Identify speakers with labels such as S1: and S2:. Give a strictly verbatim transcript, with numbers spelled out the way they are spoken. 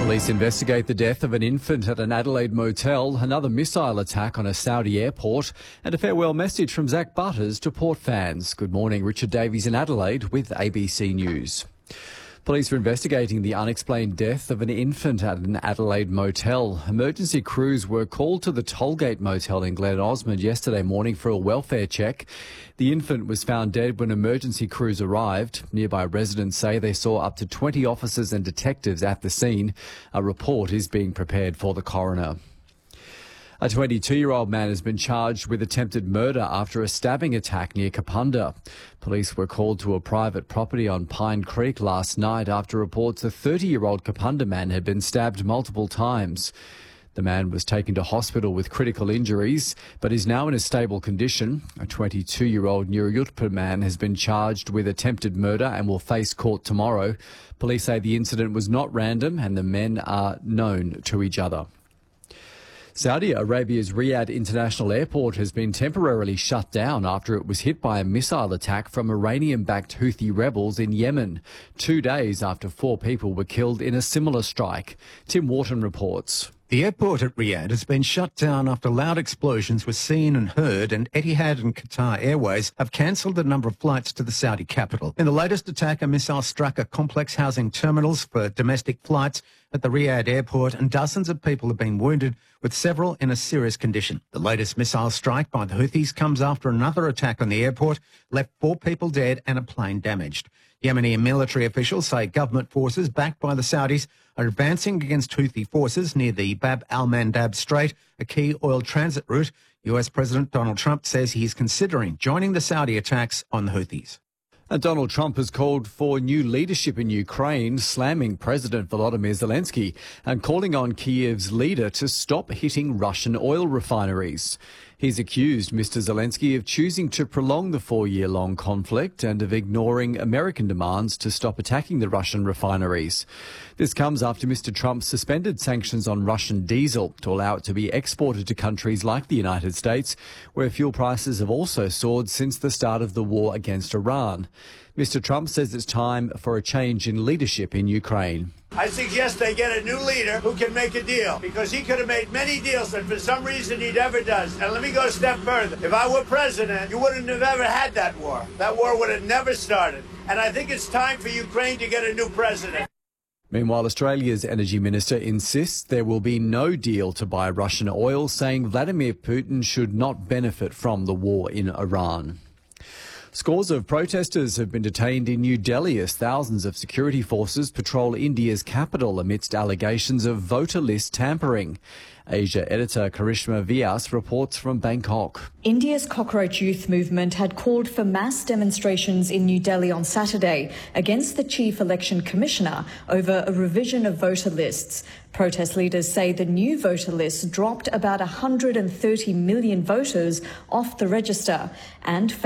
S1: Police investigate the death of an infant at an Adelaide motel, another missile attack on a Saudi airport, and a farewell message from Zach Butters to Port fans. Good morning, Richard Davies in Adelaide with A B C News. Police are investigating the unexplained death of an infant at an Adelaide motel. Emergency crews were called to the Tollgate Motel in Glen Osmond yesterday morning for a welfare check. The infant was found dead when emergency crews arrived. Nearby residents say they saw up to twenty officers and detectives at the scene. A report is being prepared for the coroner. A twenty-two-year-old man has been charged with attempted murder after a stabbing attack near Kapunda. Police were called to a private property on Pine Creek last night after reports a thirty-year-old Kapunda man had been stabbed multiple times. The man was taken to hospital with critical injuries, but is now in a stable condition. A twenty-two-year-old Nuruyutpa man has been charged with attempted murder and will face court tomorrow. Police say the incident was not random and the men are known to each other. Saudi Arabia's Riyadh International Airport has been temporarily shut down after it was hit by a missile attack from Iranian-backed Houthi rebels in Yemen, two days after four people were killed in a similar strike. Tim Wharton reports.
S2: The airport at Riyadh has been shut down after loud explosions were seen and heard, and Etihad and Qatar Airways have cancelled a number of flights to the Saudi capital. In the latest attack, a missile struck a complex housing terminals for domestic flights at the Riyadh airport, and dozens of people have been wounded, with several in a serious condition. The latest missile strike by the Houthis comes after another attack on the airport left four people dead and a plane damaged. Yemeni military officials say government forces backed by the Saudis are advancing against Houthi forces near the Bab al-Mandab Strait, a key oil transit route. U S President Donald Trump says he is considering joining the Saudi attacks on the Houthis.
S1: And Donald Trump has called for new leadership in Ukraine, slamming President Volodymyr Zelensky and calling on Kiev's leader to stop hitting Russian oil refineries. He's accused Mister Zelensky of choosing to prolong the four-year-long conflict and of ignoring American demands to stop attacking the Russian refineries. This comes after Mister Trump suspended sanctions on Russian diesel to allow it to be exported to countries like the United States, where fuel prices have also soared since the start of the war against Iran. Mister Trump says it's time for a change in leadership in Ukraine.
S3: I suggest they get a new leader who can make a deal, because he could have made many deals and for some reason he never does. And let me go a step further. If I were president, you wouldn't have ever had that war. That war would have never started. And I think it's time for Ukraine to get a new president.
S1: Meanwhile, Australia's energy minister insists there will be no deal to buy Russian oil, saying Vladimir Putin should not benefit from the war in Iran. Scores of protesters have been detained in New Delhi as thousands of security forces patrol India's capital amidst allegations of voter list tampering. Asia editor Karishma Vyas reports from Bangkok.
S4: India's Cockroach Youth Movement had called for mass demonstrations in New Delhi on Saturday against the Chief Election Commissioner over a revision of voter lists. Protest leaders say the new voter list dropped about one hundred thirty million voters off the register and